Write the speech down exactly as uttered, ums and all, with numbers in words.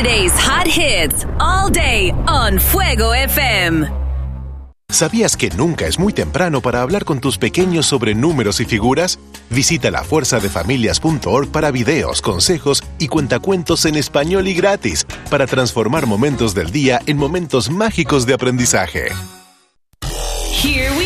Saturday's hot hits, all day on Fuego F M. ¿Sabías que nunca es muy temprano para hablar con tus pequeños sobre números y figuras? Visita la fuerza de familias punto org para videos, consejos y cuentacuentos en español y gratis para transformar momentos del día en momentos mágicos de aprendizaje. Here